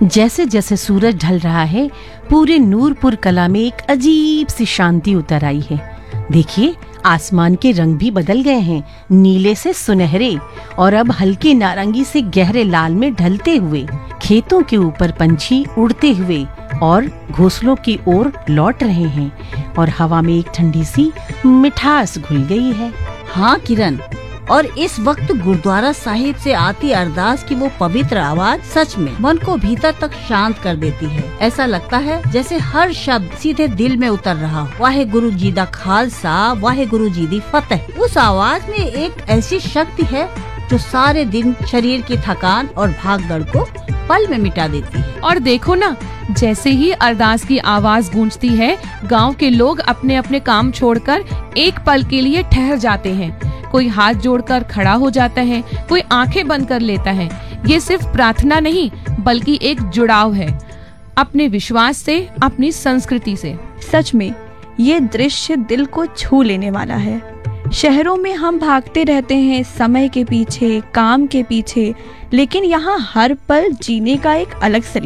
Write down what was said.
जैसे जैसे सूरज ढल रहा है, पूरे नूरपुर कला में एक अजीब सी शांति उतर आई है। देखिए, आसमान के रंग भी बदल गए हैं, नीले से सुनहरे और अब हल्के नारंगी से गहरे लाल में ढलते हुए। खेतों के ऊपर पंछी उड़ते हुए और घोंसलों की ओर लौट रहे हैं और हवा में एक ठंडी सी मिठास घुल गई है। हाँ किरण, और इस वक्त गुरुद्वारा साहिब से आती अरदास की वो पवित्र आवाज सच में मन को भीतर तक शांत कर देती है। ऐसा लगता है जैसे हर शब्द सीधे दिल में उतर रहा हो। वाहे गुरु जी दा खालसा, वाहे गुरु जी दी फतेह। उस आवाज में एक ऐसी शक्ति है जो सारे दिन शरीर की थकान और भागदौड़ को पल में मिटा देती है। और देखो ना, जैसे ही अरदास की आवाज गूंजती है, गांव के लोग अपने अपने काम छोड़कर एक पल के लिए ठहर जाते हैं। कोई हाथ जोड़कर खड़ा हो जाता है, कोई आंखें बंद कर लेता है। ये सिर्फ प्रार्थना नहीं, बल्कि एक जुड़ाव है अपने विश्वास से, अपनी संस्कृति से। सच में ये दृश्य दिल को छू लेने वाला है। शहरों में हम भागते रहते हैं समय के पीछे, काम के पीछे, लेकिन यहाँ हर पल जीने का एक अलग